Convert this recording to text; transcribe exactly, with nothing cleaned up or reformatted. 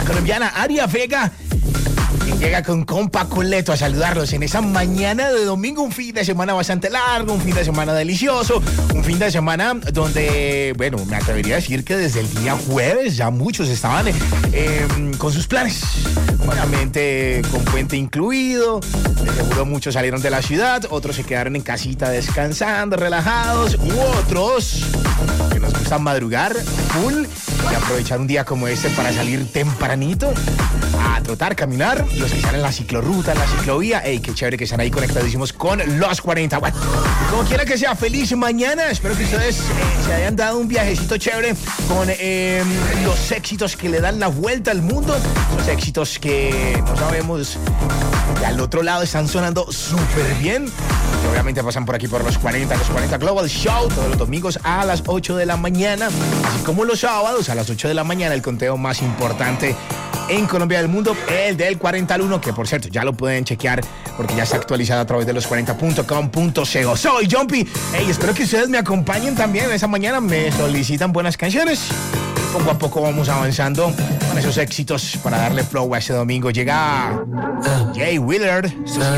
colombiana Aria Vega, que llega con compa Coleto a saludarlos en esa mañana de domingo, un fin de semana bastante largo, un fin de semana delicioso, un fin de semana donde, bueno, me atrevería a decir que desde el día jueves ya muchos estaban eh, con sus planes, obviamente con puente incluido. De seguro muchos salieron de la ciudad, otros se quedaron en casita descansando, relajados, u otros que nos gusta madrugar full y aprovechar un día como este para salir tempranito a trotar, caminar. Los que están en la ciclorruta, en la ciclovía, ey, qué chévere que están ahí conectadísimos con los cuarenta. Bueno, como quiera que sea, feliz mañana. Espero que ustedes eh, se hayan dado un viajecito chévere con eh, los éxitos que le dan la vuelta al mundo. Los éxitos que no sabemos, que al otro lado están sonando súper bien. Que obviamente pasan por aquí por los cuarenta, los cuarenta Global Show, todos los domingos a las ocho de la mañana, así como los sábados a las ocho de la mañana, el conteo más importante en Colombia del mundo, el del cuarenta al uno, que por cierto ya lo pueden chequear porque ya está actualizado a través de los cuarenta punto com punto co. Soy Jumpy. Hey, espero que ustedes me acompañen también esa mañana. Me solicitan buenas canciones. Poco a poco vamos avanzando con esos éxitos para darle flow a ese domingo. Llega Jay Willard.